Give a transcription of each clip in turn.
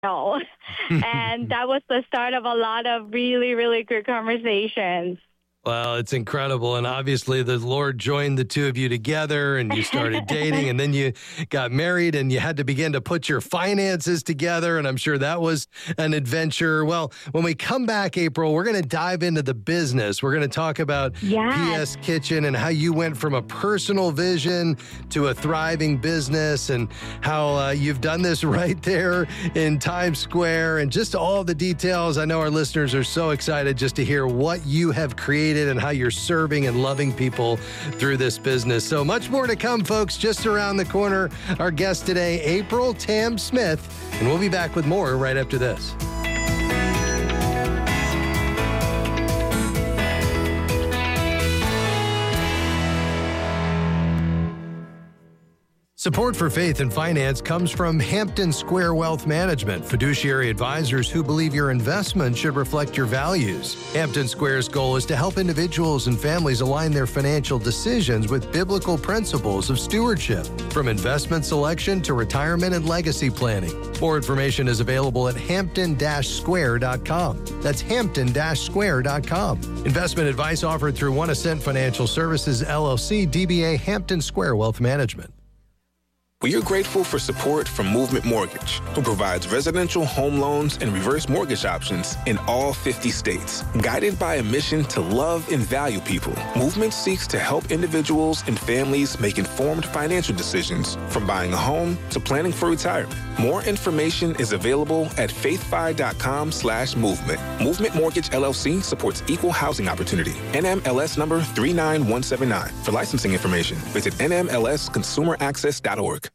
know. And that was the start of a lot of really, really good conversations. Well, it's incredible. And obviously the Lord joined the two of you together and you started dating and then you got married and you had to begin to put your finances together. And I'm sure that was an adventure. Well, when we come back, April, we're going to dive into the business. We're going to talk about PS Kitchen and how you went from a personal vision to a thriving business and how you've done this right there in Times Square and just all the details. I know our listeners are so excited just to hear what you have created and how you're serving and loving people through this business. So much more to come, folks, just around the corner. Our guest today, April Tam Smith, and we'll be back with more right after this. Support for Faith and Finance comes from Hampton Square Wealth Management, fiduciary advisors who believe your investment should reflect your values. Hampton Square's goal is to help individuals and families align their financial decisions with biblical principles of stewardship, from investment selection to retirement and legacy planning. More information is available at hampton-square.com. That's hampton-square.com. Investment advice offered through One Ascent Financial Services, LLC, DBA Hampton Square Wealth Management. We are grateful for support from Movement Mortgage, who provides residential home loans and reverse mortgage options in all 50 states. Guided by a mission to love and value people, Movement seeks to help individuals and families make informed financial decisions, from buying a home to planning for retirement. More information is available at faithfi.com/movement. Movement Mortgage LLC supports equal housing opportunity. NMLS number 39179. For licensing information, visit nmlsconsumeraccess.org.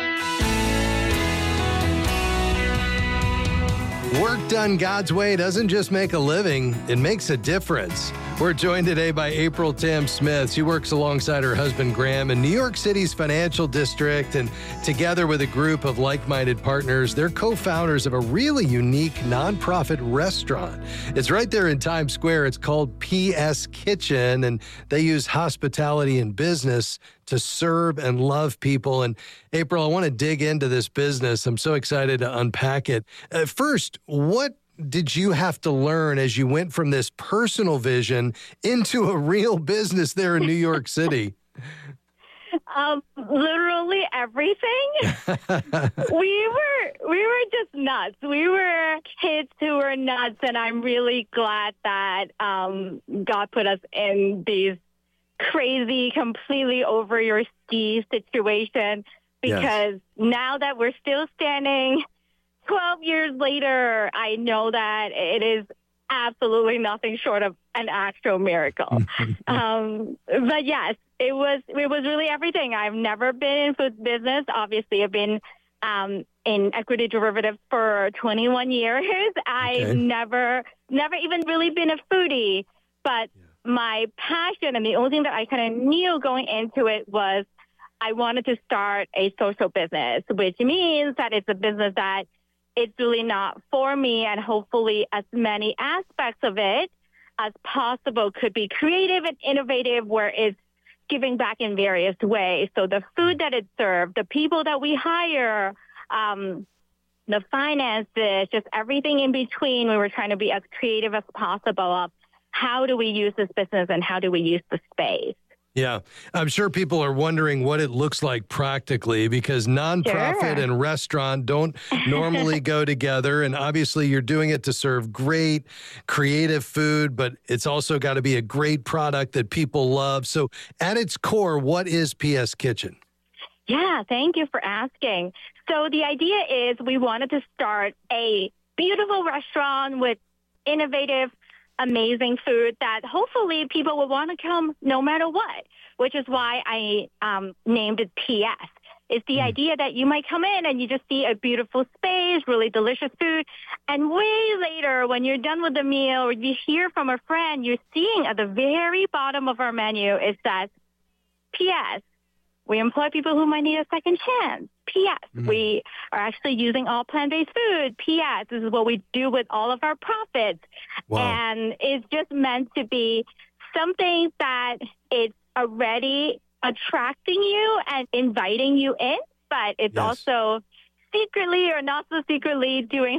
Work done God's way doesn't just make a living, it makes a difference. We're joined today by April Tam Smith. She works alongside her husband, Graham, in New York City's financial district, and together with a group of like-minded partners, they're co-founders of a really unique nonprofit restaurant. It's right there in Times Square. It's called PS Kitchen, and they use hospitality and business to serve and love people. And April, I want to dig into this business. I'm so excited to unpack it. First, what did you have to learn as you went from this personal vision into a real business there in New York City? Literally everything. We were just nuts. We were kids who were nuts, and I'm really glad that God put us in these crazy, completely over your skis situation, because now that we're still standing 12 years later, I know that it is absolutely nothing short of an actual miracle. But yes, it was really everything. I've never been in food business. Obviously, I've been in equity derivatives for 21 years. I've never even really been a foodie, but my passion and the only thing that I kind of knew going into it was I wanted to start a social business, which means that it's a business that it's really not for me, and hopefully as many aspects of it as possible could be creative and innovative, where it's giving back in various ways. So the food that it's served, the people that we hire, the finances, just everything in between, we were trying to be as creative as possible of how do we use this business and how do we use the space. Yeah, I'm sure people are wondering what it looks like practically, because nonprofit and restaurant don't normally go together. And obviously you're doing it to serve great, creative food, but it's also got to be a great product that people love. So at its core, what is PS Kitchen? Yeah, thank you for asking. So the idea is we wanted to start a beautiful restaurant with innovative, amazing food that hopefully people will want to come no matter what, which is why I named it PS. It's the idea that you might come in and you just see a beautiful space, really delicious food, and way later when you're done with the meal or you hear from a friend, you're seeing at the very bottom of our menu, it says, PS, we employ people who might need a second chance. PS, we are actually using all plant-based food. PS, this is what we do with all of our profits. Wow. And it's just meant to be something that it's already attracting you and inviting you in, but it's also secretly or not so secretly doing